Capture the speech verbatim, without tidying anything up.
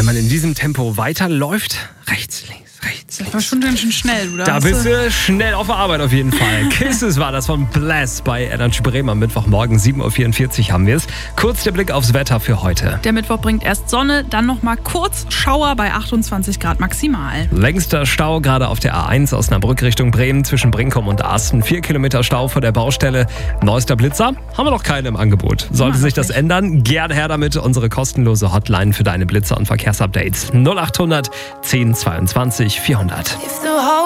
wenn man in diesem Tempo weiterläuft, rechts, links, rechts, Das war schon ganz schön schnell, oder? Da bist du schnell auf der Arbeit auf jeden Fall. Kisses war das von Bless bei Energy Bremen am Mittwochmorgen. sieben Uhr vierundvierzig haben wir es. Kurz der Blick aufs Wetter für heute. Der Mittwoch bringt erst Sonne, dann nochmal kurz Schauer bei achtundzwanzig Grad maximal. Längster Stau gerade auf der A eins Osnabrück Richtung Bremen zwischen Brinkum und Asten. Vier Kilometer Stau vor der Baustelle. Neuester Blitzer haben wir noch keine im Angebot. Sollte Ja, sich das nicht. ändern, gerne her damit. Unsere kostenlose Hotline für deine Blitzer und Verkehrsupdates. null acht hundert zehn zweiundzwanzig vierhundert.